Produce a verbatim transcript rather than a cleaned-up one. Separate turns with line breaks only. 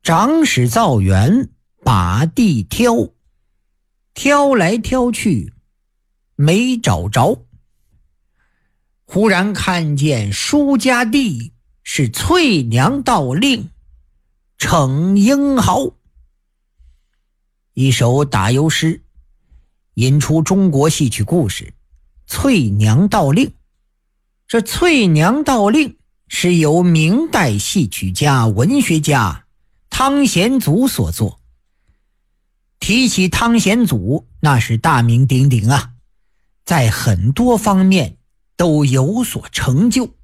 长史造园把地挑，挑来挑去没找着，忽然看见书家地是翠娘道令逞英豪。一首打油诗引出中国戏曲故事翠娘道令。这翠娘道令是由明代戏曲家文学家汤显祖所作。提起汤显祖，那是大名鼎鼎啊，在很多方面都有所成就。